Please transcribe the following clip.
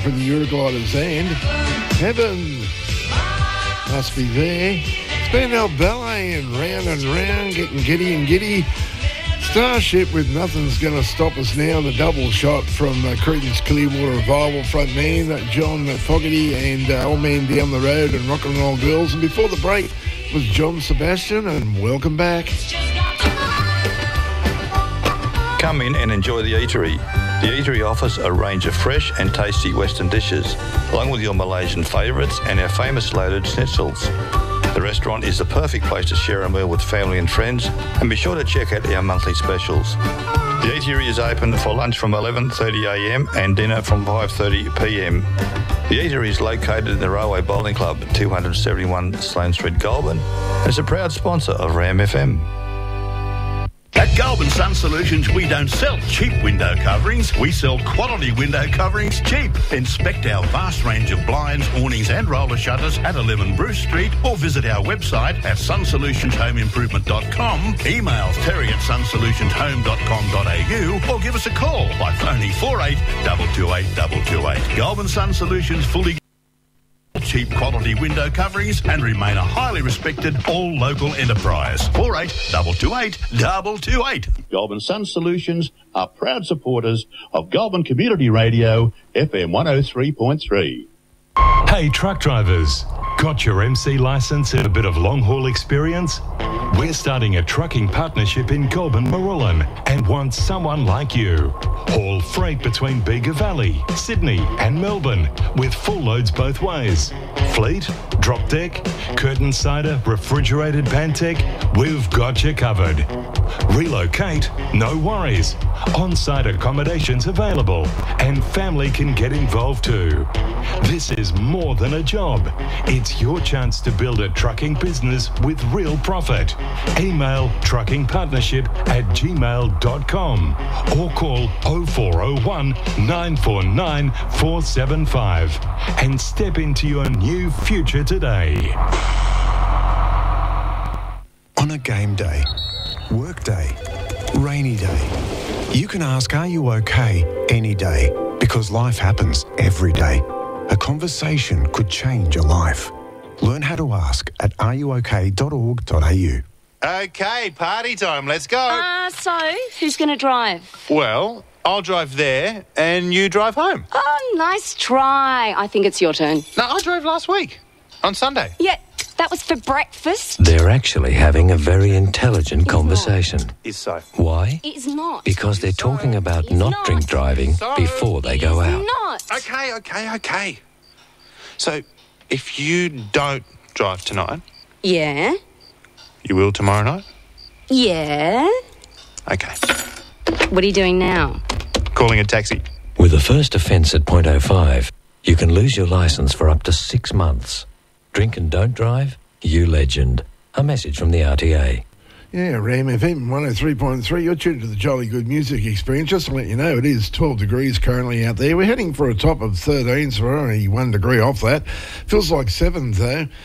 from the Eurogliders and Heaven Must Be There. It's been our ballet and round, getting giddy and giddy. Starship with Nothing's Gonna Stop Us Now, the double shot from Creedence Clearwater Revival frontman John Fogerty and Old Man Down the Road and Rock and Roll Girls. And before the break was John Sebastian, and welcome back. Come in and enjoy the eatery. The eatery offers a range of fresh and tasty Western dishes, along with your Malaysian favourites and our famous loaded schnitzels. The restaurant is the perfect place to share a meal with family and friends, and be sure to check out our monthly specials. The eatery is open for lunch from 11:30am and dinner from 5:30pm. The eatery is located in the Railway Bowling Club, 271 Sloane Street, Goulburn, and is a proud sponsor of Ram FM. At Goulburn Sun Solutions, we don't sell cheap window coverings. We sell quality window coverings cheap. Inspect our vast range of blinds, awnings and roller shutters at 11 Bruce Street, or visit our website at sunsolutionsHomeImprovement.com. Email terry@sunsolutionsHome.com.au or give us a call by phoning 48 228 228. Goulburn Sun Solutions fully cheap quality window coverings and remain a highly respected all local enterprise. 48 228 228. Goulburn Sun Solutions are proud supporters of Goulburn Community Radio FM 103.3. Hey truck drivers, got your MC licence and a bit of long haul experience? We're starting a trucking partnership in Goulburn, Marullan, and want someone like you. Haul freight between Bega Valley, Sydney and Melbourne with full loads both ways. Fleet, drop deck, curtain cider, refrigerated Pantech, we've got you covered. Relocate, no worries. On-site accommodations available and family can get involved too. This is more than a job. It's your chance to build a trucking business with real profit. Email truckingpartnership@gmail.com or call 0401 949 475 and step into your new future today. On a game day, work day, rainy day, you can ask, are you okay, any day, because life happens every day. A conversation could change your life. Learn how to ask at areyouok.org.au. Okay, party time, let's go. So, who's going to drive? Well, I'll drive there and you drive home. Oh, nice try. I think it's your turn. No, I drove last week, on Sunday. Yeah, that was for breakfast. They're actually having a very intelligent conversation. Is so. Why? It's not. Because they're talking about not drink driving before they go out. Not. Okay. So, if you don't drive tonight, Yeah? you will tomorrow night? Yeah? Okay. What are you doing now? Calling a taxi. With a first offence at .05, you can lose your licence for up to 6 months. Drink and don't drive? You legend. A message from the RTA. Yeah, Ram FM 103.3. You're tuned to the Jolly Good Music Experience. Just to let you know, it is 12 degrees currently out there. We're heading for a top of 13, so we're only 1 degree off that. Feels like 7, though.